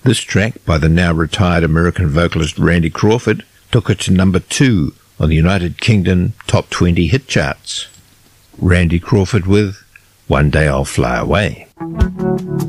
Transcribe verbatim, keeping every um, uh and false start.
This track, by the now retired American vocalist Randy Crawford, took it to number two on the United Kingdom Top twenty hit charts. Randy Crawford with One Day I'll Fly Away.